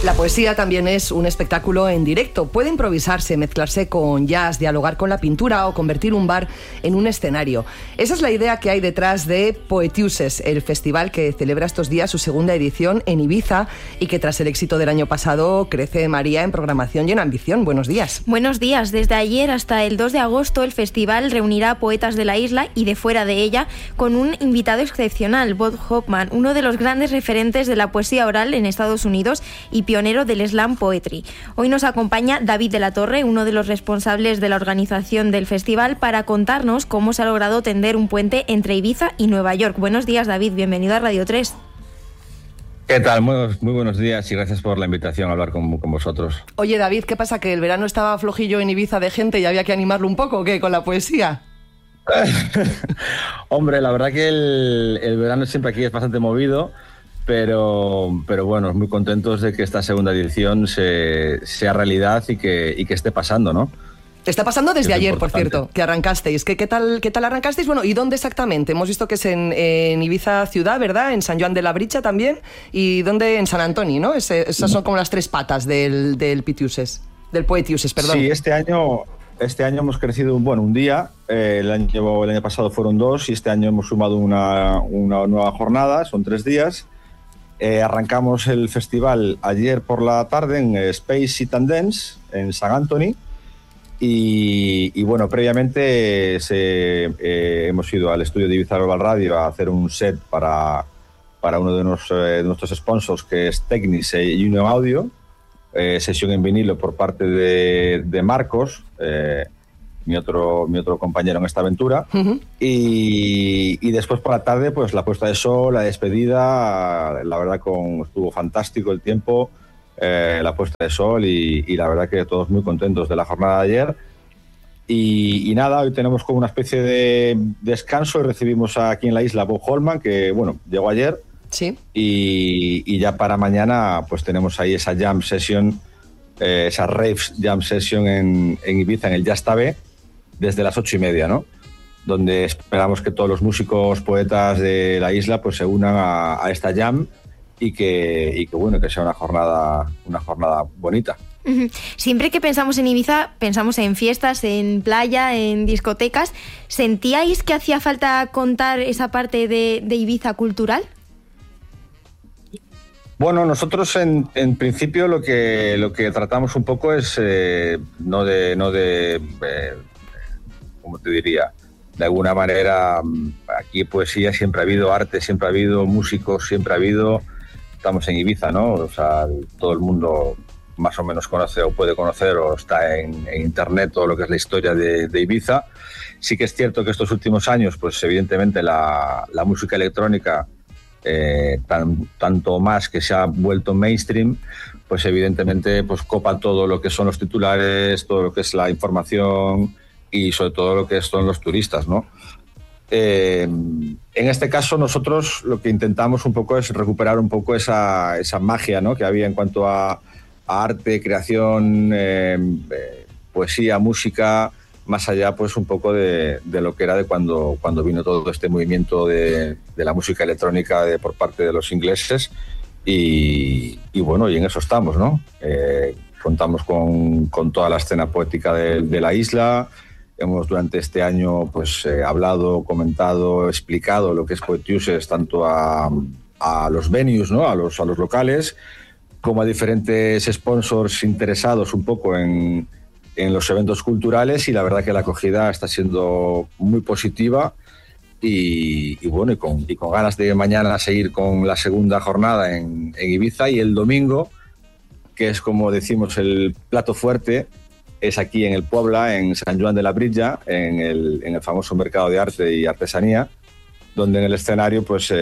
La poesía también es un espectáculo en directo. Puede improvisarse, mezclarse con jazz, dialogar con la pintura o convertir un bar en un escenario. Esa es la idea que hay detrás de Poetiuses, el festival que celebra estos días su segunda edición en Ibiza y que tras el éxito del año pasado crece, María, en programación y en ambición. Buenos días. Buenos días. Desde ayer hasta el 2 de agosto el festival reunirá a poetas de la isla y de fuera de ella con un invitado excepcional, Bob Hoffman, uno de los grandes referentes de la poesía oral en Estados Unidos y pionero del slam poetry. Hoy nos acompaña David de la Torre, uno de los responsables de la organización del festival, para contarnos cómo se ha logrado tender un puente entre Ibiza y Nueva York. Buenos días, David, bienvenido a Radio 3. ¿Qué tal? Muy buenos días y gracias por la invitación a hablar con vosotros. Oye, David, ¿qué pasa? ¿Que el verano estaba flojillo en Ibiza de gente y había que animarlo un poco o qué, con la poesía? Hombre, la verdad que el verano siempre aquí es bastante movido, pero bueno, muy contentos de que esta segunda edición sea realidad y que esté pasando, ¿no? Está pasando desde ayer, importante. por cierto, que arrancasteis. ¿Qué tal arrancasteis? Bueno, ¿y dónde exactamente? Hemos visto que es en Ibiza ciudad, ¿verdad? En San Joan de la Bricha también. ¿Y dónde? En San Antoni, ¿no? Esas son como las tres patas del Poetiuses, perdón. Sí, este año hemos crecido un día. El año pasado fueron 2 y este año hemos sumado una nueva jornada, son 3 días. Arrancamos el festival ayer por la tarde en Space Sit and Dance, en San Antoni. Y bueno, previamente hemos ido al estudio de Ibiza Global Radio a hacer un set para uno de nuestros sponsors, que es Technics y Union Audio, sesión en vinilo por parte de Marcos, mi otro compañero en esta aventura. Uh-huh. Y después por la tarde, pues la puesta de sol, la despedida, la verdad estuvo fantástico el tiempo. La puesta de sol y la verdad que todos muy contentos de la jornada de ayer y nada, hoy tenemos como una especie de descanso y recibimos aquí en la isla Bob Hoffman, que bueno, llegó ayer. Sí. Y ya para mañana pues tenemos ahí esa jam session, esa rave jam session en Ibiza, en el Jazz Tabé, desde las 8:30, ¿no? Donde esperamos que todos los músicos, poetas de la isla pues se unan a esta jam y que sea una jornada bonita. Siempre que pensamos en Ibiza, pensamos en fiestas, en playa, en discotecas. ¿Sentíais que hacía falta contar esa parte de Ibiza cultural? Bueno, nosotros en principio lo que tratamos un poco es no de ¿cómo te diría? De alguna manera, aquí poesía siempre ha habido, arte siempre ha habido, músicos siempre ha habido. Estamos en Ibiza, ¿no? O sea, todo el mundo más o menos conoce o puede conocer o está en internet todo lo que es la historia de Ibiza. Sí que es cierto que estos últimos años, pues evidentemente la música electrónica, tanto más que se ha vuelto mainstream, pues evidentemente pues copa todo lo que son los titulares, todo lo que es la información y sobre todo lo que son los turistas, ¿no? En este caso nosotros lo que intentamos un poco es recuperar un poco esa magia, ¿no? Que había en cuanto a arte, creación, poesía, música, más allá pues un poco de lo que era de cuando vino todo este movimiento de la música electrónica por parte de los ingleses y bueno, y en eso estamos, ¿no? Contamos con toda la escena poética de la isla. Hemos durante este año pues hablado, comentado, explicado lo que es Poetiuses tanto a los venues, ¿no? a los locales, como a diferentes sponsors interesados un poco en los eventos culturales, y la verdad que la acogida está siendo muy positiva y bueno, y con ganas de mañana seguir con la segunda jornada en Ibiza, y el domingo, que es como decimos el plato fuerte, es aquí en el Puebla, en San Joan de la Bricha, en el famoso mercado de arte y artesanía, donde en el escenario pues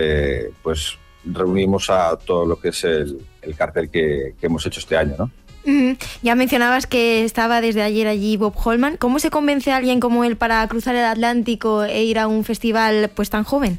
reunimos a todo lo que es el cartel que hemos hecho este año, ¿no? Ya mencionabas que estaba desde ayer allí Bob Hoffman. ¿Cómo se convence a alguien como él para cruzar el Atlántico e ir a un festival pues tan joven?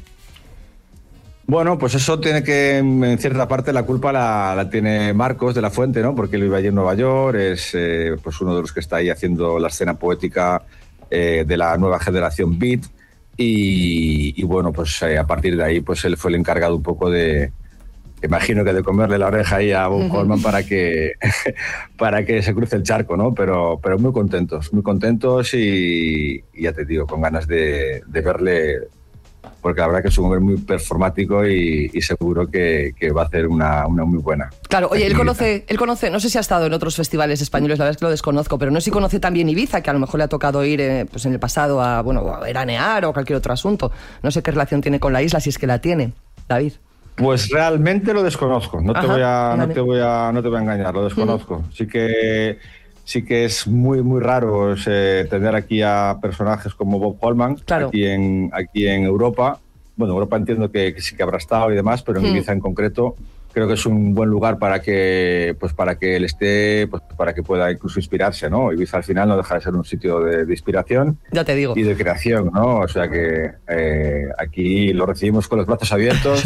Bueno, pues eso tiene que, en cierta parte, la culpa la tiene Marcos de la Fuente, ¿no? Porque él vive allí en Nueva York, es pues uno de los que está ahí haciendo la escena poética de la nueva generación Beat, y bueno, pues a partir de ahí pues él fue el encargado un poco de imagino que de comerle la oreja ahí a Bob Holman para que se cruce el charco, ¿no? Pero muy contentos y ya te digo, con ganas de verle, porque la verdad que es un hombre muy performático y seguro que va a hacer una muy buena. Claro, oye, él conoce, no sé si ha estado en otros festivales españoles, la verdad es que lo desconozco, pero no sé si conoce también Ibiza, que a lo mejor le ha tocado ir pues en el pasado a veranear o cualquier otro asunto. No sé qué relación tiene con la isla, si es que la tiene, David. Pues realmente lo desconozco, no te voy a engañar, lo desconozco. Sí que es muy raro tener aquí a personajes como Bob Holman, claro, aquí en Europa. Bueno, Europa entiendo que sí que habrá estado y demás, pero en Ibiza en concreto creo que es un buen lugar para que él esté, pues para que pueda incluso inspirarse, ¿no? Ibiza al final no deja de ser un sitio de inspiración, ya te digo, y de creación, ¿no? O sea que aquí lo recibimos con los brazos abiertos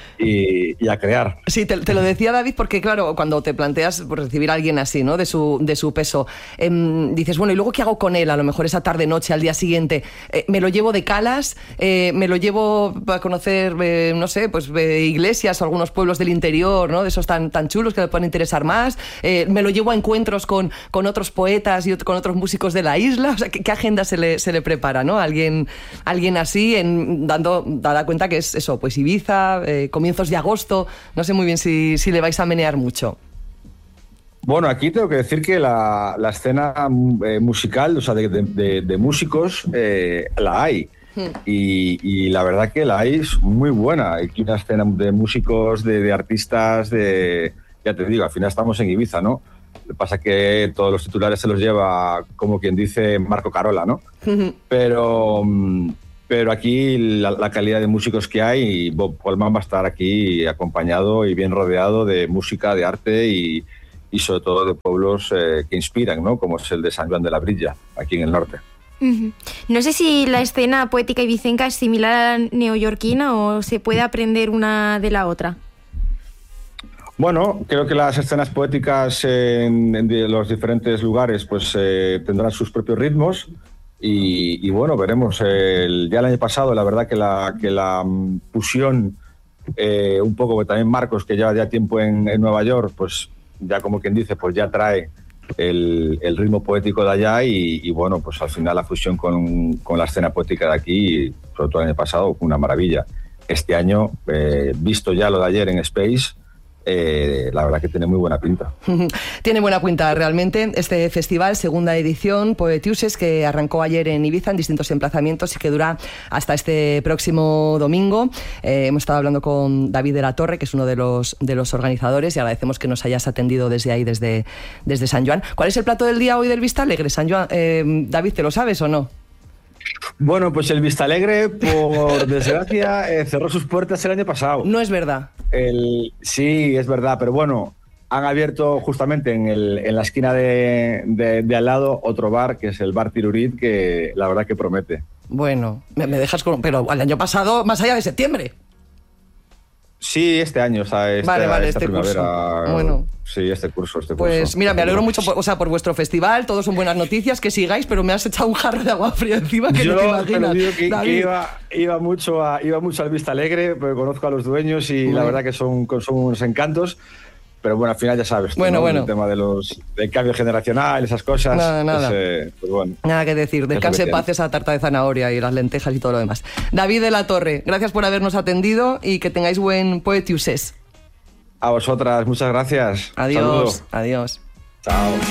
y a crear. Sí, te lo decía, David, porque claro, cuando te planteas por recibir a alguien así, ¿no? De su peso, dices, bueno, ¿y luego qué hago con él? A lo mejor esa tarde-noche, al día siguiente, me lo llevo de calas, me lo llevo para conocer, no sé, pues iglesias o algunos pueblos del interior, ¿no? De esos tan chulos que le pueden interesar más. Me lo llevo a encuentros con otros poetas y con otros músicos de la isla. O sea, ¿qué agenda se le prepara, ¿no? Alguien así, dada cuenta que es eso, pues Ibiza, comienzos de agosto. No sé muy bien si le vais a menear mucho. Bueno, aquí tengo que decir que la escena musical, o sea, de músicos, la hay. Y la verdad que la hay es muy buena. Hay una escena de músicos, de artistas, ya te digo, al final estamos en Ibiza, ¿no? Lo que pasa es que todos los titulares se los lleva, como quien dice, Marco Carola, ¿no? Pero aquí la calidad de músicos que hay, y Bob Holman va a estar aquí acompañado y bien rodeado de música, de arte y sobre todo de pueblos que inspiran, ¿no? Como es el de San Joan de la Brilla, aquí en el norte. No sé si la escena poética ibicenca es similar a la neoyorquina o se puede aprender una de la otra. Bueno, creo que las escenas poéticas en los diferentes lugares pues tendrán sus propios ritmos y bueno, veremos. Ya el año pasado la verdad que la fusión un poco, que también Marcos, que lleva ya tiempo en Nueva York, pues ya como quien dice, pues ya trae el ritmo poético de allá y bueno, pues al final la fusión con la escena poética de aquí, sobre todo el año pasado, fue una maravilla. Este año, visto ya lo de ayer en Space, la verdad que tiene muy buena pinta. Tiene buena pinta realmente este festival, segunda edición, Poetiuses, que arrancó ayer en Ibiza en distintos emplazamientos y que dura hasta este próximo domingo. Hemos estado hablando con David de la Torre, que es uno de los organizadores, y agradecemos que nos hayas atendido desde ahí, desde San Joan. ¿Cuál es el plato del día hoy del Vista Alegre, San Joan? David, ¿te lo sabes o no? Bueno, pues el Vista Alegre, por desgracia, cerró sus puertas el año pasado. No es verdad. Sí, es verdad, pero bueno, han abierto justamente en la esquina de al lado otro bar, que es el Bar Tirurit, que la verdad que promete. Bueno, me dejas con... Pero el año pasado, más allá de septiembre. Sí, este año, o sea, esta primavera. Curso. Bueno. Sí, este curso. Pues mira, me alegro mucho por vuestro festival, todos son buenas noticias, que sigáis, pero me has echado un jarro de agua fría encima que no te imaginas. Yo que iba mucho al Vista Alegre, porque conozco a los dueños y la verdad que son unos encantos. Pero bueno, al final ya sabes, bueno. El tema del cambio generacional, esas cosas. Nada. Pues bueno, nada que decir, descanse en paz esa tarta de zanahoria y las lentejas y todo lo demás. David de la Torre, gracias por habernos atendido y que tengáis buen Poetiuses. A vosotras, muchas gracias. Adiós. Saludos. Adiós. Chao.